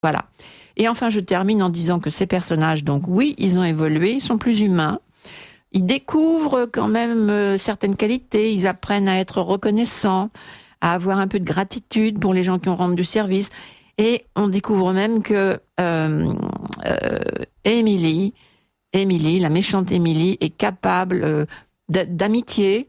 Voilà. Et enfin, je termine en disant que ces personnages, donc oui, ils ont évolué, ils sont plus humains. Ils découvrent quand même certaines qualités, ils apprennent à être reconnaissants, à avoir un peu de gratitude pour les gens qui ont rendu service. Et on découvre même que Émilie, la méchante Émilie, est capable d'amitié.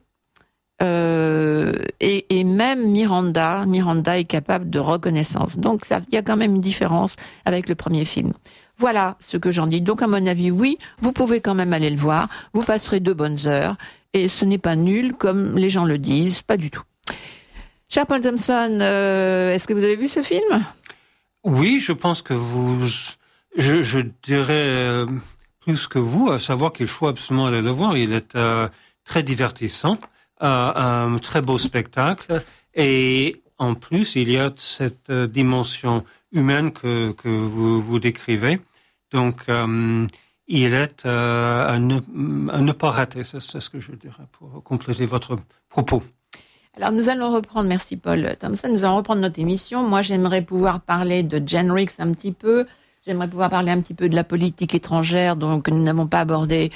Et même Miranda est capable de reconnaissance. Donc il y a quand même une différence avec le premier film. Voilà ce que j'en dis. Donc à mon avis, oui, vous pouvez quand même aller le voir. Vous passerez 2 bonnes heures. Et ce n'est pas nul comme les gens le disent, pas du tout. Cher Paul Thompson, est-ce que vous avez vu ce film ? Oui, je pense que je dirais plus que vous, à savoir qu'il faut absolument aller le voir. Il est très divertissant. Un très beau spectacle, et en plus il y a cette dimension humaine que vous décrivez. Donc il est à ne pas rater. C'est ce que je dirais pour compléter votre propos. Alors nous allons reprendre, merci Paul Thompson, nous allons reprendre notre émission. Moi j'aimerais pouvoir parler de Jane Ricks un petit peu, j'aimerais pouvoir parler un petit peu de la politique étrangère, donc nous n'avons pas abordé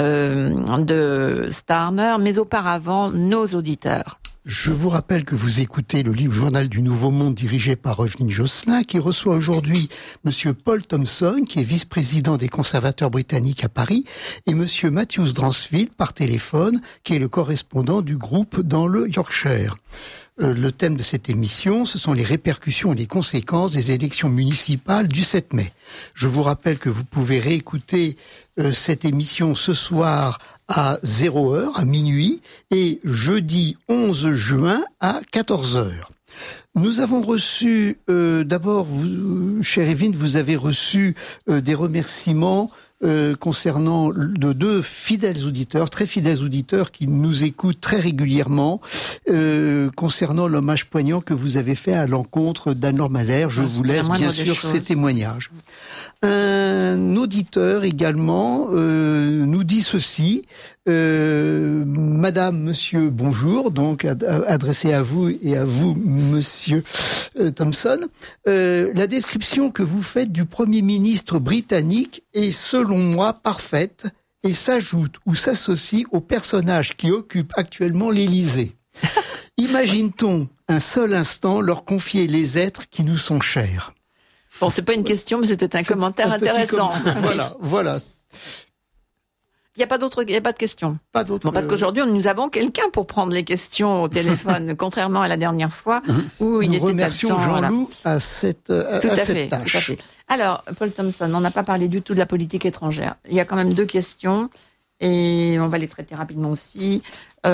de Starmer, mais auparavant, nos auditeurs. Je vous rappelle que vous écoutez le livre Journal du Nouveau Monde dirigé par Evelyne Josselin, qui reçoit aujourd'hui Monsieur Paul Thompson, qui est vice-président des conservateurs britanniques à Paris, et Monsieur Matthews Dransfield par téléphone, qui est le correspondant du groupe dans le Yorkshire. Le thème de cette émission, ce sont les répercussions et les conséquences des élections municipales du 7 mai. Je vous rappelle que vous pouvez réécouter cette émission ce soir à 0h, à minuit, et jeudi 11 juin à 14h. Nous avons reçu, d'abord, chère Evelyne, vous avez reçu des remerciements concernant de 2 fidèles auditeurs, très fidèles auditeurs qui nous écoutent très régulièrement, concernant l'hommage poignant que vous avez fait à l'encontre d'Anne-Laure Malher. Je vous laisse bien sûr ces témoignages. Un auditeur également nous dit ceci: Madame, Monsieur, bonjour, donc adressé à vous et à vous, Monsieur Thompson. La description que vous faites du Premier ministre britannique est, selon moi, parfaite et s'ajoute ou s'associe aux personnages qui occupent actuellement l'Élysée. Imagine-t-on un seul instant leur confier les êtres qui nous sont chers? Bon, c'est pas une question, mais c'était un commentaire intéressant. Voilà. Il n'y a pas de questions. Pas d'autres. Bon, parce qu'aujourd'hui, nous avons quelqu'un pour prendre les questions au téléphone, contrairement à la dernière fois où il était absent. Nous remercions Jean-Loup à cette tâche. Tout à fait. Alors, Paul Thompson, on n'a pas parlé du tout de la politique étrangère. Il y a quand même 2 questions et on va les traiter rapidement aussi.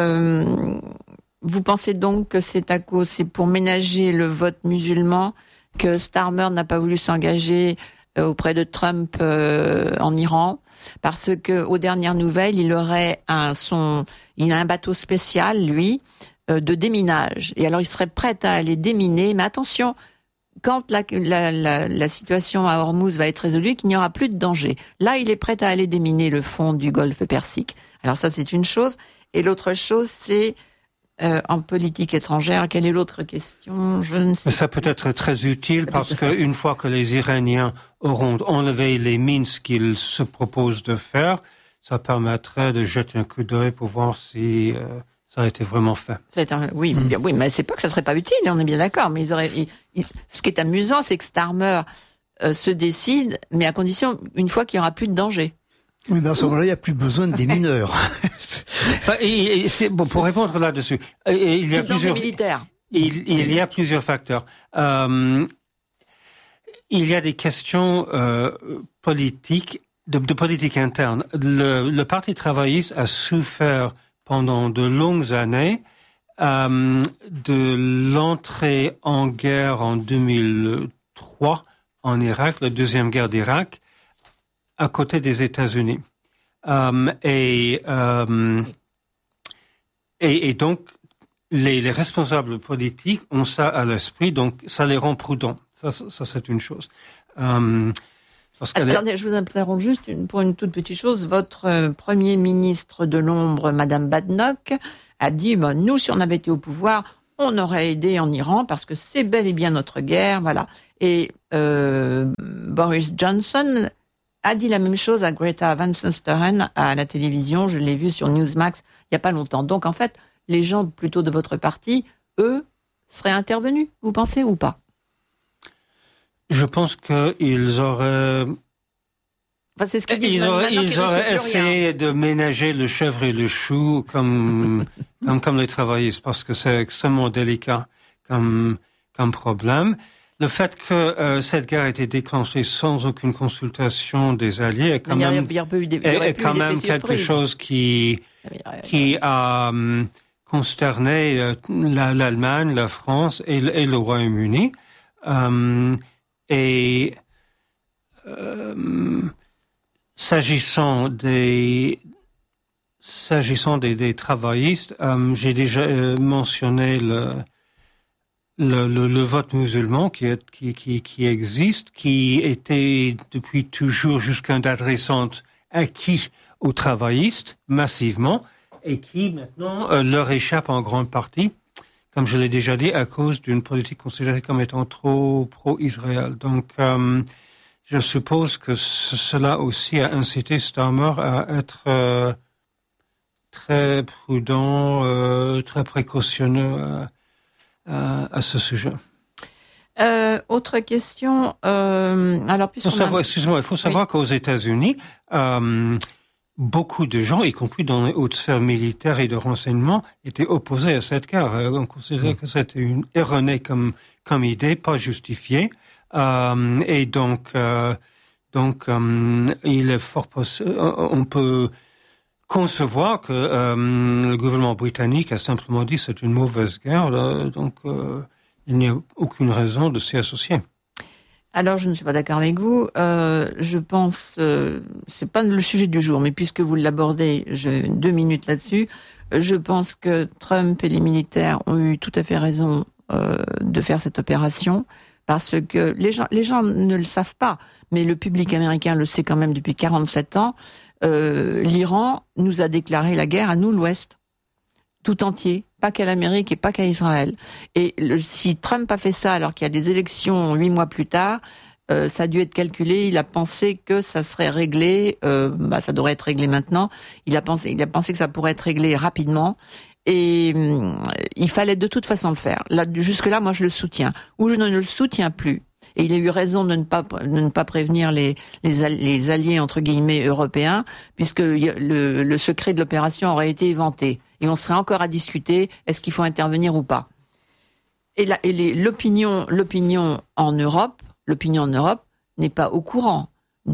Vous pensez donc que c'est pour ménager le vote musulman que Starmer n'a pas voulu s'engager auprès de Trump en Iran, parce que aux dernières nouvelles, il aurait a un bateau spécial, lui, de déminage. Et alors, il serait prêt à aller déminer, mais attention, quand la situation à Hormuz va être résolue, qu'il n'y aura plus de danger. Là, il est prêt à aller déminer le fond du golfe Persique. Alors ça, c'est une chose. Et l'autre chose, c'est en politique étrangère. Quelle est l'autre question? Je ne sais pas. Ça peut être très utile parce qu'une fois que les Iraniens auront enlevé les mines qu'ils se proposent de faire, ça permettrait de jeter un coup d'œil pour voir si ça a été vraiment fait. Oui, mais c'est pas que ça serait pas utile, on est bien d'accord. Mais ce qui est amusant, c'est que Starmer se décide, mais à condition, une fois qu'il n'y aura plus de danger. Oui, mais à ce moment-là, il n'y a plus besoin des mineurs. Pour répondre là-dessus, il y a plusieurs militaires. Il y a plusieurs facteurs. Il y a des questions politiques, de politique interne. Le Parti travailliste a souffert pendant de longues années de l'entrée en guerre en 2003 en Irak, la deuxième guerre d'Irak, à côté des États-Unis. Et donc, les responsables politiques ont ça à l'esprit, donc ça les rend prudents. Ça c'est une chose. Attendez, je vous interromps juste pour une toute petite chose. Votre premier ministre de l'ombre, Madame Badenoch, a dit, nous, si on avait été au pouvoir, on aurait aidé en Iran parce que c'est bel et bien notre guerre, voilà. Et Boris Johnson a dit la même chose à Greta Van Susteren à la télévision. Je l'ai vu sur Newsmax il n'y a pas longtemps. Donc, en fait, les gens plutôt de votre parti, eux, seraient intervenus, vous pensez, ou pas? Je pense qu'ils auraient... Enfin, c'est ce qu'ils disent. Ils auraient essayé de ménager le chèvre et le chou comme les travaillistes, parce que c'est extrêmement délicat comme problème. Le fait que cette guerre ait été déclenchée sans aucune consultation des Alliés est quand même quelque chose qui a consterné l'Allemagne, la France et le Royaume-Uni. S'agissant des travaillistes, j'ai déjà mentionné le vote musulman qui existe, qui était depuis toujours jusqu'à une date récente acquis aux travaillistes massivement et qui maintenant leur échappe en grande partie, comme je l'ai déjà dit, à cause d'une politique considérée comme étant trop pro-Israël. Donc, je suppose que cela aussi a incité Starmer à être très prudent, très précautionneux à ce sujet. Autre question. Alors, il faut savoir qu'aux États-Unis, beaucoup de gens, y compris dans les hautes sphères militaires et de renseignement, étaient opposés à cette guerre. On considérait que c'était une erronée comme idée, pas justifiée. Et donc, il est fort possible, on peut concevoir que le gouvernement britannique a simplement dit c'est une mauvaise guerre, donc il n'y a aucune raison de s'y associer. Alors, je ne suis pas d'accord avec vous. Je pense, c'est pas le sujet du jour, mais puisque vous l'abordez, j'ai 2 minutes là-dessus. Je pense que Trump et les militaires ont eu tout à fait raison de faire cette opération. Parce que les gens ne le savent pas, mais le public américain le sait quand même depuis 47 ans. L'Iran nous a déclaré la guerre à nous, l'Ouest, tout entier, pas qu'à l'Amérique et pas qu'à Israël. Et si Trump a fait ça alors qu'il y a des élections 8 mois plus tard, ça a dû être calculé. Il a pensé que ça serait réglé. Ça devrait être réglé maintenant. Il a pensé que ça pourrait être réglé rapidement. Et il fallait de toute façon le faire. Là, jusque-là, moi, je le soutiens. Ou je ne le soutiens plus. Et il a eu raison de ne pas prévenir les alliés, entre guillemets, européens, puisque le secret de l'opération aurait été éventé. Et on serait encore à discuter, est-ce qu'il faut intervenir ou pas. Et l'opinion en Europe n'est pas au courant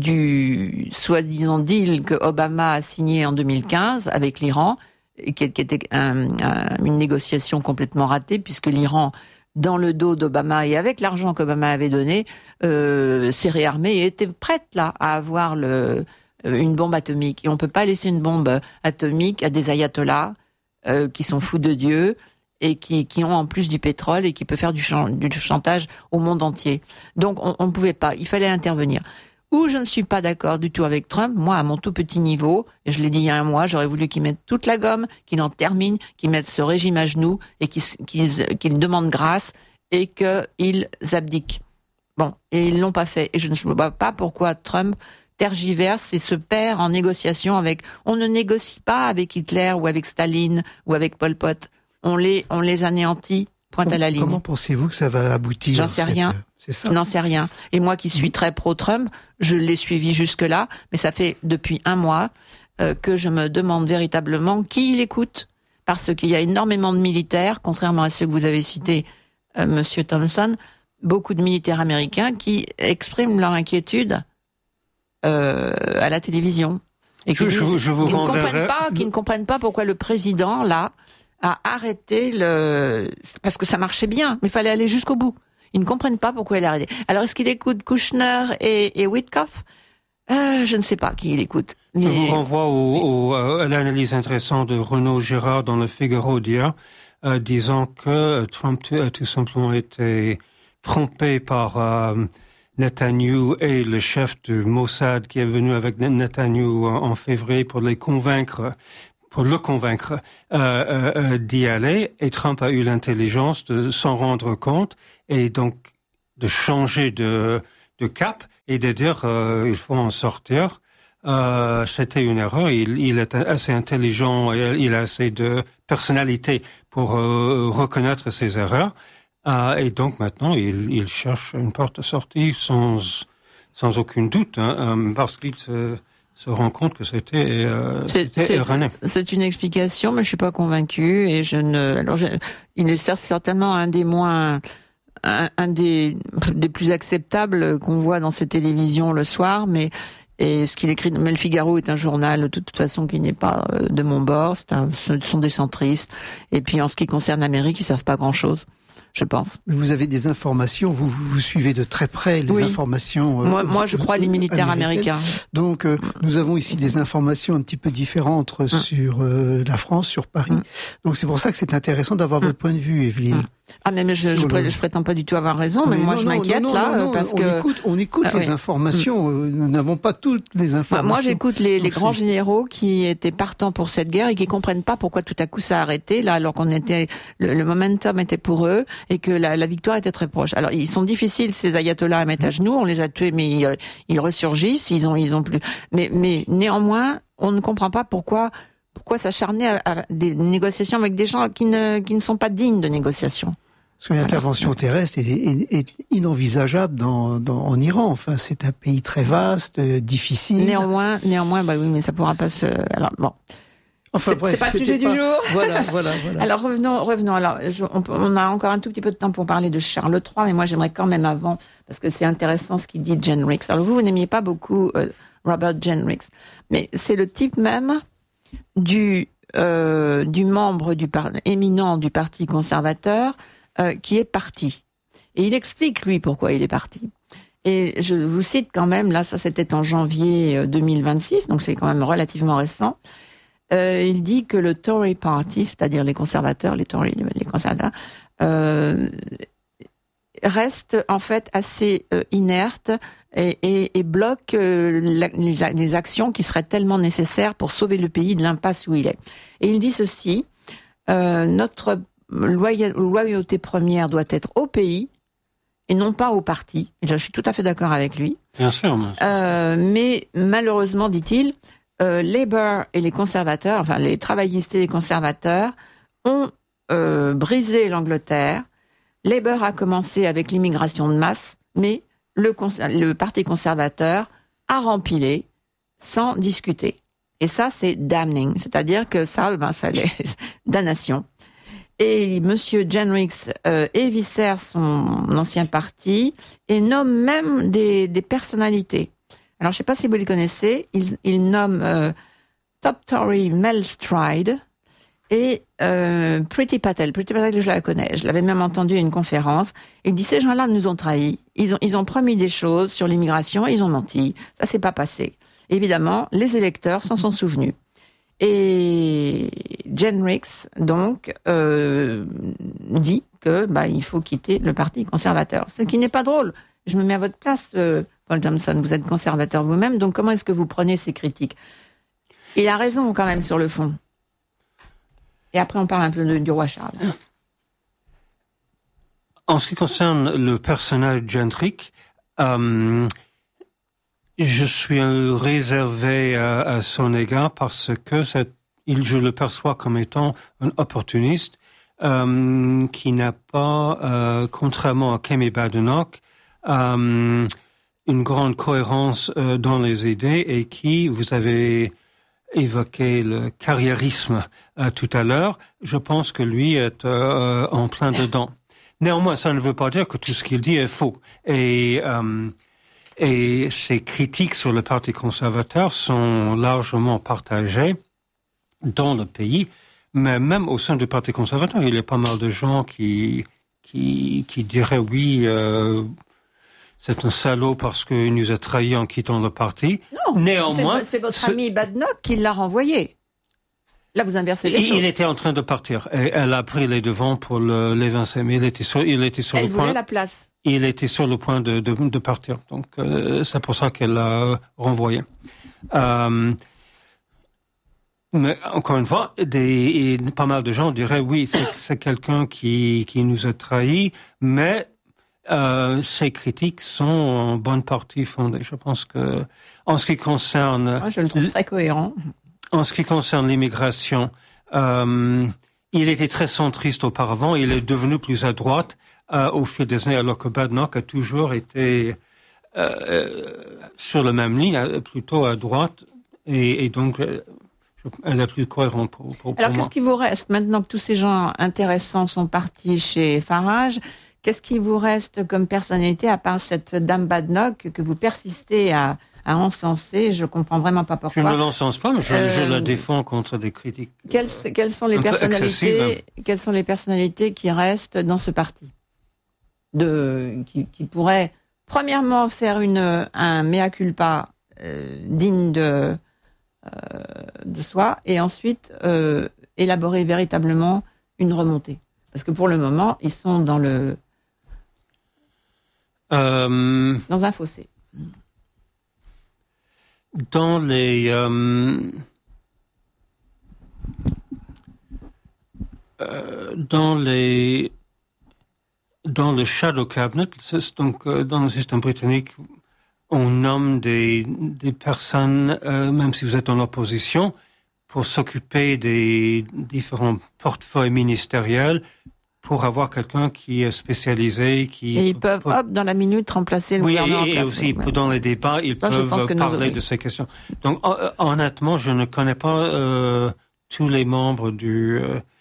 du soi-disant deal que Obama a signé en 2015 avec l'Iran, qui était une négociation complètement ratée, puisque l'Iran, dans le dos d'Obama et avec l'argent qu'Obama avait donné, s'est réarmé et était prête là à avoir une bombe atomique. Et on ne peut pas laisser une bombe atomique à des ayatollahs qui sont fous de Dieu et qui ont en plus du pétrole et qui peuvent faire du chantage au monde entier. Donc on ne pouvait pas, il fallait intervenir. Où je ne suis pas d'accord du tout avec Trump, moi, à mon tout petit niveau, et je l'ai dit il y a un mois, j'aurais voulu qu'il mette toute la gomme, qu'il en termine, qu'il mette ce régime à genoux et qu'il demande grâce et qu'ils abdiquent. Bon, et ils l'ont pas fait. Et je ne vois pas pourquoi Trump tergiverse et se perd en négociation avec... On ne négocie pas avec Hitler ou avec Staline ou avec Pol Pot. On les anéantit, pointe à la ligne. Comment pensez-vous que ça va aboutir? J'en sais rien. C'est ça. Je n'en sais rien. Et moi qui suis très pro-Trump, je l'ai suivi jusque-là, mais ça fait depuis un mois que je me demande véritablement qui il écoute. Parce qu'il y a énormément de militaires, contrairement à ceux que vous avez cités, Monsieur Thompson, beaucoup de militaires américains qui expriment leur inquiétude à la télévision. Et qui ne comprennent pas pourquoi le président, là, a arrêté parce que ça marchait bien, mais il fallait aller jusqu'au bout. Ils ne comprennent pas pourquoi il a arrêté. Alors, est-ce qu'il écoute Kushner et Witkoff? Je ne sais pas qui il écoute. Mais... Je vous renvoie à l'analyse intéressante de Renaud Girard dans le Figaro d'hier, disant que Trump a tout simplement été trompé par Netanyahu et le chef du Mossad qui est venu avec Netanyahu en février pour le convaincre d'y aller, et Trump a eu l'intelligence de s'en rendre compte, et donc changer de cap et de dire il faut en sortir. C'était une erreur. Il est assez intelligent, il a assez de personnalité pour reconnaître ses erreurs. Et donc maintenant, il cherche une porte de sortie sans aucun doute, parce qu'il se rend compte que c'était erroné. C'est une explication, mais je suis pas convaincu. Et il est certainement un des plus acceptables qu'on voit dans ces télévisions le soir, mais ce qu'il écrit, mais le Figaro est un journal de toute façon qui n'est pas de mon bord. Ce sont des centristes. Et puis en ce qui concerne l'Amérique, ils savent pas grand-chose, je pense. Vous avez des informations, vous suivez de très près les informations. Moi, je crois les militaires américains. Donc, nous avons ici des informations un petit peu différentes sur la France, sur Paris. Donc, c'est pour ça que c'est intéressant d'avoir votre point de vue, Evelyne. Ah, mais je prétends pas du tout avoir raison, mais moi je m'inquiète parce que on écoute les informations. Nous n'avons pas toutes les informations. Moi, j'écoute les grands généraux qui étaient partants pour cette guerre et qui comprennent pas pourquoi tout à coup ça a arrêté là, alors qu'on était le momentum était pour eux et que la victoire était très proche. Alors ils sont difficiles ces ayatollahs à mettre à genoux. On les a tués, mais ils ressurgissent. Ils ont plus. Mais néanmoins, on ne comprend pas pourquoi s'acharner à des négociations avec des gens qui ne sont pas dignes de négociations. Parce que l'intervention terrestre est inenvisageable en Iran. Enfin, c'est un pays très vaste, difficile. Néanmoins, bah oui, mais ça pourra pas se. Alors bon. Enfin bref, c'est pas le sujet du jour. Voilà. Alors revenons. Alors, on a encore un tout petit peu de temps pour parler de Charles III, mais moi j'aimerais quand même avant, parce que c'est intéressant ce qu'il dit Jenricks. Alors vous n'aimiez pas beaucoup Robert Jenricks, mais c'est le type même du membre éminent du Parti conservateur qui est parti. Et il explique lui pourquoi il est parti. Et je vous cite quand même, là ça c'était en janvier 2026, donc c'est quand même relativement récent. Il dit que le Tory Party, c'est-à-dire les conservateurs, les conservateurs, reste en fait assez inerte et bloque les actions qui seraient tellement nécessaires pour sauver le pays de l'impasse où il est. Et il dit ceci, notre loyauté première doit être au pays et non pas au parti. Et là, je suis tout à fait d'accord avec lui. Bien sûr. Mais malheureusement, dit-il, Labour et les conservateurs, enfin les travaillistes et les conservateurs, ont brisé l'Angleterre. Labour a commencé avec l'immigration de masse, mais le Parti conservateur a rempilé sans discuter. Et ça, c'est damning, c'est-à-dire que ça laisse damnation. Et Monsieur Jenricks éviscère son ancien parti et nomme même des personnalités. Alors, je ne sais pas si vous les connaissez, il nomme Top Tory Mel Stride et Priti Patel. Priti Patel, je la connais, je l'avais même entendu à une conférence. Il dit, ces gens-là nous ont trahis. Ils ont promis des choses sur l'immigration, ils ont menti. Ça s'est pas passé. Évidemment, les électeurs s'en sont souvenus. Et Jenricks, donc, dit que il faut quitter le Parti conservateur. Ce qui n'est pas drôle. Je me mets à votre place, Paul Thompson. Vous êtes conservateur vous-même, donc comment est-ce que vous prenez ces critiques? Il a raison quand même sur le fond. Et après, on parle un peu du roi Charles. En ce qui concerne le personnage Jenricks, je suis réservé à son égard parce que je le perçois comme étant un opportuniste qui n'a pas, contrairement à Kemi Badenoch, une grande cohérence dans les idées et qui, vous avez évoqué le carriérisme tout à l'heure, je pense que lui est en plein dedans. Néanmoins, ça ne veut pas dire que tout ce qu'il dit est faux. Et ses critiques sur le Parti conservateur sont largement partagées dans le pays, mais même au sein du Parti conservateur, il y a pas mal de gens qui diraient oui, c'est un salaud parce qu'il nous a trahis en quittant le parti. Non, néanmoins, c'est votre ami Badenoch qui l'a renvoyé. Là, vous inversez les choses. Il était en train de partir. Et elle a pris les devants pour l'évincer, mais il était sur elle le point. Voulait la place. Il était sur le point de partir. Donc, c'est pour ça qu'elle l'a renvoyé. Mais encore une fois, pas mal de gens diraient oui, c'est quelqu'un qui nous a trahis, mais ces critiques sont en bonne partie fondées. Je pense que, en ce qui concerne... Moi, je le trouve très cohérent. En ce qui concerne l'immigration, il était très centriste auparavant, il est devenu plus à droite au fil des années, alors que Badenoch a toujours été sur la même ligne, plutôt à droite, et donc elle est plus cohérente pour alors, moi. qu'est-ce qui vous reste maintenant que tous ces gens intéressants sont partis chez Farage? Qu'est-ce qui vous reste comme personnalité à part cette dame Badenoch que vous persistez à encenser? Je comprends vraiment pas pourquoi. Je ne l'encense pas, mais je la défends contre des critiques. Quelles sont les personnalités qui restent dans ce parti, qui pourraient premièrement faire un mea culpa digne de soi, et ensuite élaborer véritablement une remontée. Parce que pour le moment, ils sont dans un fossé. Dans le shadow cabinet, donc dans le système britannique, on nomme des personnes, même si vous êtes en opposition, pour s'occuper des différents portefeuilles ministériels, pour avoir quelqu'un qui est spécialisé, et ils peuvent, dans la minute, remplacer le gouvernement. Oui, et aussi, dans les débats, ils peuvent parler de ces questions. Donc, honnêtement, je ne connais pas tous les membres du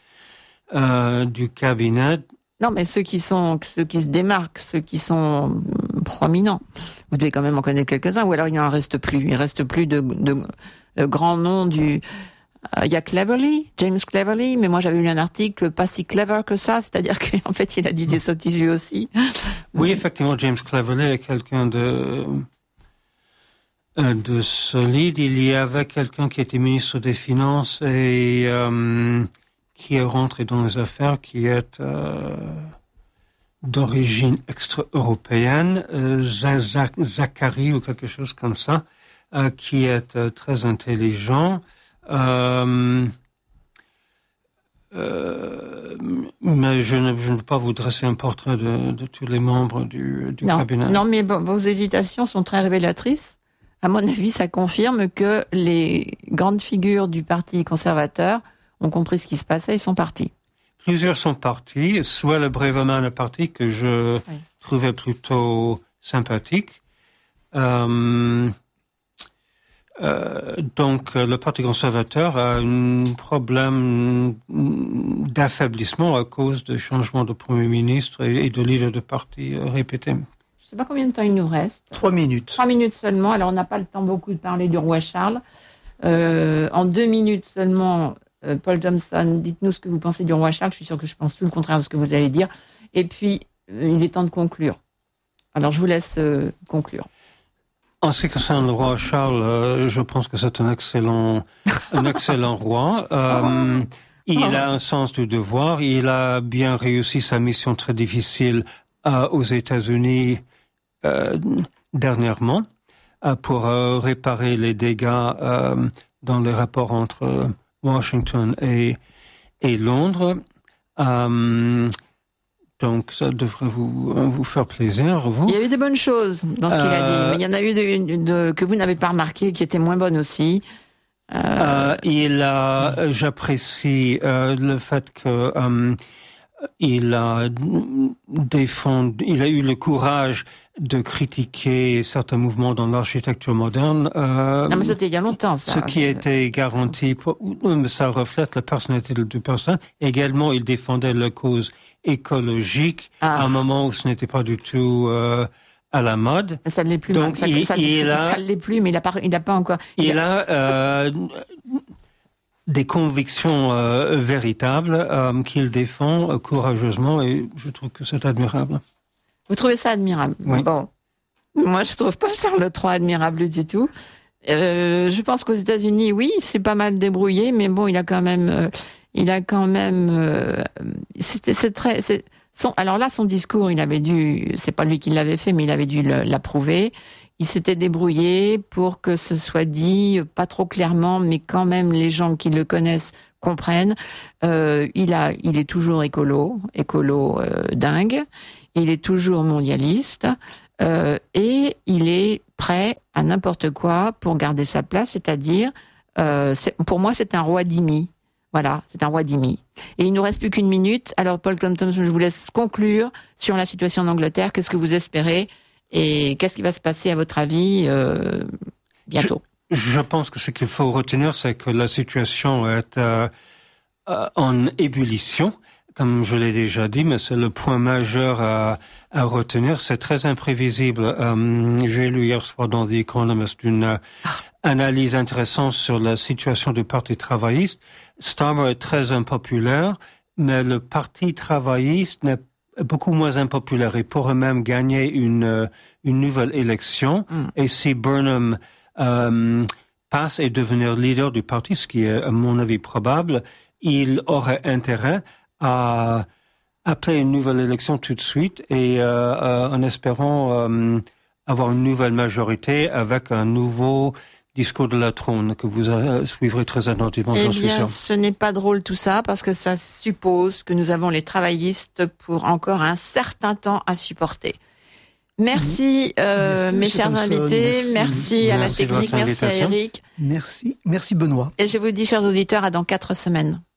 cabinet. Non, mais ceux qui se démarquent, ceux qui sont prominents. Vous devez quand même en connaître quelques-uns, ou alors il n'en reste plus. Il reste plus de grands noms du... Il y a Cleverly, James Cleverly, mais moi j'avais lu un article pas si clever que ça, c'est-à-dire qu'en fait il a dit des sottises lui aussi. Oui, effectivement, James Cleverly est quelqu'un de solide. Il y avait quelqu'un qui était ministre des Finances et qui est rentré dans les affaires, qui est d'origine extra-européenne, Zachary ou quelque chose comme ça, qui est très intelligent. Mais je ne peux pas vous dresser un portrait de tous les membres du cabinet. Non, mais vos hésitations sont très révélatrices. À mon avis, ça confirme que les grandes figures du Parti conservateur ont compris ce qui se passait et sont partis. Plusieurs sont partis. Suella Braverman est parti, que je trouvais plutôt sympathique. Donc, le Parti conservateur a un problème d'affaiblissement à cause de changements de Premier ministre et de leader de parti répétés. Je ne sais pas combien de temps il nous reste. 3 minutes. 3 minutes seulement. Alors, on n'a pas le temps beaucoup de parler du roi Charles. En 2 minutes seulement, Paul Thompson, dites-nous ce que vous pensez du roi Charles. Je suis sûr que je pense tout le contraire de ce que vous allez dire. Et puis, il est temps de conclure. Alors, je vous laisse conclure. En ce qui concerne le roi Charles, je pense que c'est un excellent roi. Il a un sens du devoir. Il a bien réussi sa mission très difficile aux États-Unis dernièrement pour réparer les dégâts dans les rapports entre Washington et Londres. Donc, ça devrait vous faire plaisir, vous. Il y a eu des bonnes choses dans ce qu'il a dit, mais il y en a eu que vous n'avez pas remarqué, qui étaient moins bonnes aussi. J'apprécie le fait que il a eu le courage de critiquer certains mouvements dans l'architecture moderne. Non, mais c'était il y a longtemps, ça. Ce qui était garanti, ça reflète la personnalité de personne. Également, il défendait la cause écologique à un moment où ce n'était pas du tout à la mode. Ça ne l'est plus. Donc, ça ne l'est plus, mais il n'a pas encore. Il a des convictions véritables qu'il défend courageusement, et je trouve que c'est admirable. Vous trouvez ça admirable? Oui. Bon, moi je trouve pas Charles III admirable du tout. Je pense qu'aux États-Unis, oui, c'est pas mal débrouillé, mais bon, il a quand même. Alors là, son discours, c'est pas lui qui l'avait fait, mais il avait dû l'approuver. Il s'était débrouillé pour que ce soit dit, pas trop clairement, mais quand même les gens qui le connaissent comprennent. Il est toujours écolo dingue. il est toujours mondialiste, et il est prêt à n'importe quoi pour garder sa place, c'est-à-dire, pour moi, c'est un roi d'IMI. Voilà, c'est un roi d'IMI. Et il nous reste plus qu'une minute. Alors, Paul Compton, je vous laisse conclure sur la situation en Angleterre. Qu'est-ce que vous espérez et qu'est-ce qui va se passer, à votre avis, bientôt? Je pense que ce qu'il faut retenir, c'est que la situation est en ébullition, comme je l'ai déjà dit, mais c'est le point majeur à retenir. C'est très imprévisible. J'ai lu hier soir dans The Economist une analyse intéressante sur la situation du Parti travailliste. Starmer est très impopulaire, mais le Parti travailliste n'est beaucoup moins impopulaire. Il pourrait même gagner une nouvelle élection. Et si Burnham passe et devenir leader du parti, ce qui est à mon avis probable, il aurait intérêt à appeler une nouvelle élection tout de suite et en espérant avoir une nouvelle majorité avec un nouveau discours de la trône que vous suivrez très attentivement, j'en suis sûr. Ce n'est pas drôle tout ça, parce que ça suppose que nous avons les travaillistes pour encore un certain temps à supporter. Merci, mes chers invités. Merci à la technique. Merci à Eric. Merci Benoît. Et je vous dis, chers auditeurs, à dans 4 semaines.